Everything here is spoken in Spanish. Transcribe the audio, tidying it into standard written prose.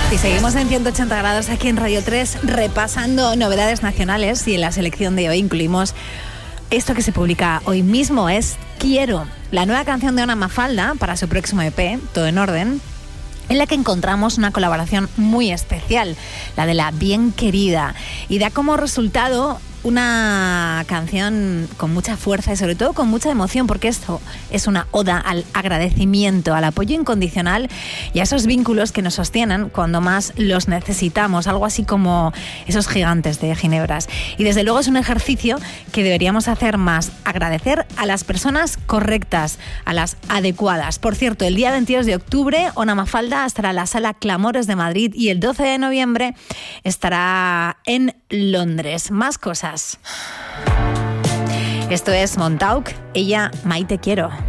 Y seguimos en 180 grados aquí en Radio 3 repasando novedades nacionales, y en la selección de hoy incluimos esto que se publica hoy mismo, es Quiero, la nueva canción de Ona Mafalda para su próximo EP, Todo en Orden, en la que encontramos una colaboración muy especial, la de La Bien Querida, y da como resultado una canción con mucha fuerza y sobre todo con mucha emoción, porque esto es una oda al agradecimiento, al apoyo incondicional y a esos vínculos que nos sostienen cuando más los necesitamos, algo así como esos gigantes de Ginebras. Y desde luego es un ejercicio que deberíamos hacer más, agradecer a las personas correctas, a las adecuadas. Por cierto, el día 22 de octubre Ona Mafalda estará en la Sala Clamores de Madrid y el 12 de noviembre estará en Londres. Más cosas. Esto es Montauk, ella Maite Quiero.